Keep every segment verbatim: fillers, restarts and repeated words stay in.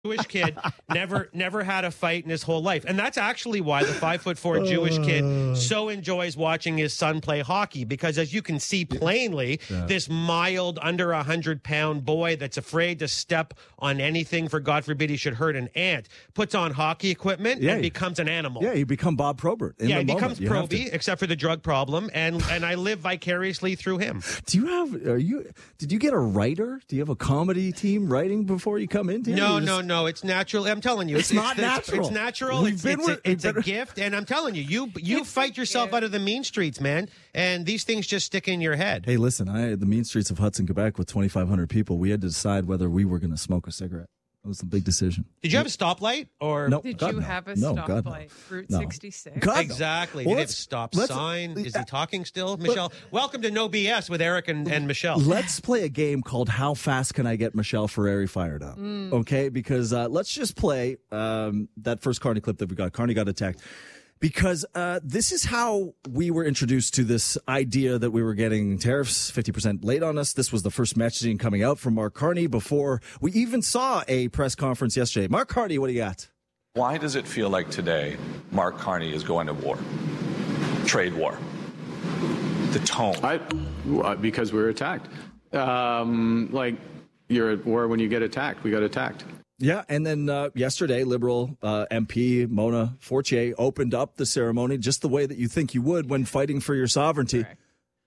Jewish kid never never had a fight in his whole life. And that's actually why the five foot four Jewish kid so enjoys watching his son play hockey, because as you can see plainly, yeah. this mild under a hundred pound boy that's afraid to step on anything, for God forbid he should hurt an ant, puts on hockey equipment yeah, and becomes an animal. Yeah, you become Bob Probert. In yeah, the he becomes moment. Proby, except for the drug problem, and and I live vicariously through him. Do you have, are you, did you get a writer? Do you have a comedy team writing before you come into here? No, just... no, no. No, it's natural. I'm telling you, it's, it's not it's, natural. It's, it's natural. We've it's been it's, with, a, it's been... a gift, and I'm telling you, you you fight yourself out of the mean streets, man. And these things just stick in your head. Hey, listen, I the mean streets of Hudson, Quebec, with twenty-five hundred people, we had to decide whether we were going to smoke a cigarette. It was a big decision. Did you have a stoplight, or no? Did God, you no. have a no, stoplight? No. Route no. sixty-six. God, no. Exactly. Well, Did it have a stop sign? Is he talking still, Michelle? But, Welcome to No B S with Eric and, and Michelle. Let's play a game called How Fast Can I Get Michelle Ferreri Fired Up? Mm. Okay, because uh, let's just play um, that first Carney clip that we got. Carney got attacked. Because uh, this is how we were introduced to this idea that we were getting tariffs fifty percent late on us. This was the first messaging coming out from Mark Carney before we even saw a press conference yesterday. Mark Carney, what do you got? Why does it feel like today Mark Carney is going to war? Trade war. The tone. I, because we were attacked. Um, like, you're at war when you get attacked. We got attacked. Yeah, and then uh, yesterday, Liberal uh, M P Mona Fortier opened up the ceremony just the way that you think you would when fighting for your sovereignty. I'd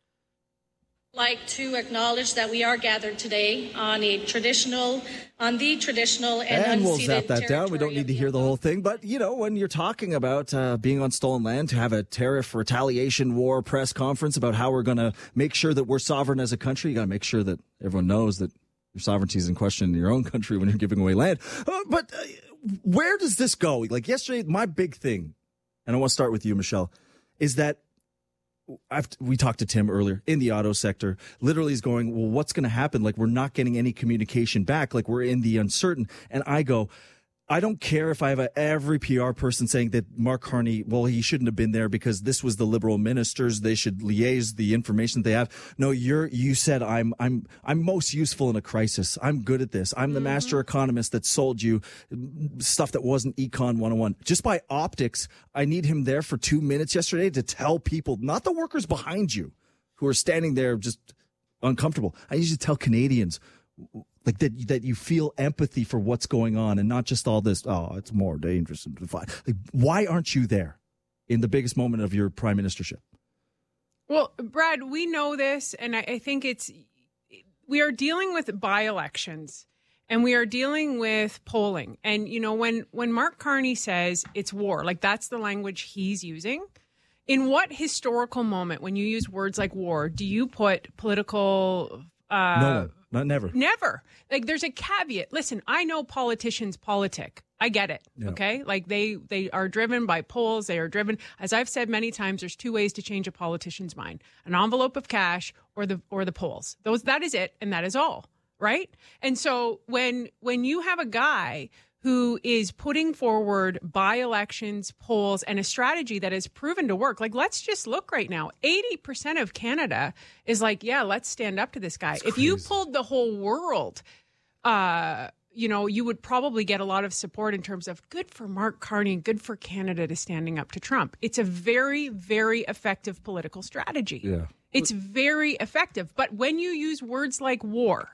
like to acknowledge that we are gathered today on a traditional, on the traditional and, and we'll unceded zap that down. We don't need to hear the whole thing. But, you know, when you're talking about uh, being on stolen land, to have a tariff retaliation war press conference about how we're going to make sure that we're sovereign as a country, you got to make sure that everyone knows that your sovereignty is in question in your own country when you're giving away land. Uh, but uh, where does this go? Like yesterday, my big thing, and I want to start with you, Michelle, is that I've, we talked to Tim earlier in the auto sector. Literally he's going, well, what's going to happen? Like, we're not getting any communication back. Like, we're in the uncertain. And I go, I don't care if I have a, every P R person saying that Mark Carney, well, he shouldn't have been there because this was the Liberal ministers. They should liaise the information they have. No, you're, you said I'm, I'm, I'm most useful in a crisis. I'm good at this. I'm the mm-hmm. master economist that sold you stuff that wasn't Econ one oh one. Just by optics, I need him there for two minutes yesterday to tell people, not the workers behind you who are standing there just uncomfortable. I need you to tell Canadians, like that, that you feel empathy for what's going on and not just all this, oh, it's more dangerous. Like, why aren't you there in the biggest moment of your prime ministership? Well, Brad, we know this, and I, I think it's, we are dealing with by-elections and we are dealing with polling. And, you know, when, when Mark Carney says it's war, like that's the language he's using. In what historical moment, when you use words like war, do you put political... Uh, no one. Not never. Never. Like, there's a caveat. Listen, I know politicians politic. I get it. Yeah. Okay. Like they, they are driven by polls. They are driven. As I've said many times, there's two ways to change a politician's mind: an envelope of cash or the, or the polls. Those, that is it. And that is all. Right. And so when, when you have a guy who is putting forward by-elections, polls, and a strategy that has proven to work. Like, let's just look right now. eighty percent of Canada is like, yeah, let's stand up to this guy. If you pulled the whole world, uh, you know, you would probably get a lot of support in terms of good for Mark Carney and good for Canada to standing up to Trump. It's a very, very effective political strategy. Yeah. It's very effective. But when you use words like war,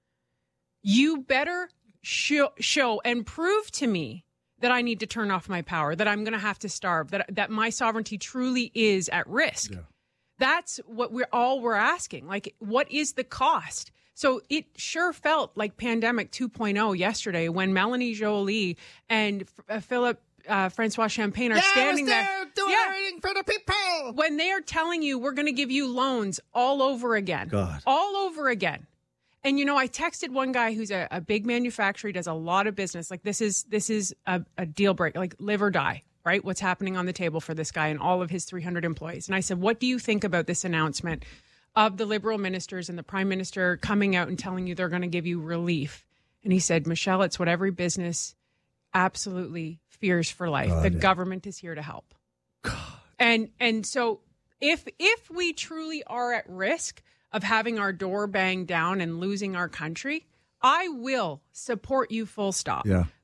you better Show, show and prove to me that I need to turn off my power, that I'm going to have to starve, that that my sovereignty truly is at risk. Yeah. That's what we're all we're asking. Like, what is the cost? So it sure felt like pandemic two point oh yesterday when Melanie Joly and uh, Philip uh, Francois Champagne are yeah, standing there, there doing yeah. everything for the people. When they are telling you we're going to give you loans all over again, God. all over again. And, you know, I texted one guy who's a, a big manufacturer. He does a lot of business. Like, this is this is a, a deal breaker, like live or die, right? What's happening on the table for this guy and all of his three hundred employees. And I said, what do you think about this announcement of the Liberal ministers and the prime minister coming out and telling you they're going to give you relief? And he said, Michelle, it's what every business absolutely fears for life. God, the yeah. government is here to help. God. And and so if if we truly are at risk of having our door banged down and losing our country, I will support you full stop. Yeah.